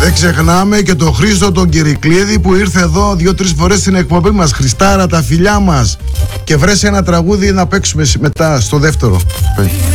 Δεν ξεχνάμε και τον Χρήστο τον Κυρικλίδη που ήρθε εδώ 2-3 φορές στην εκπομπή μας. Χριστάρα, τα φιλιά μας. Και βρες ένα τραγούδι να παίξουμε μετά στο δεύτερο.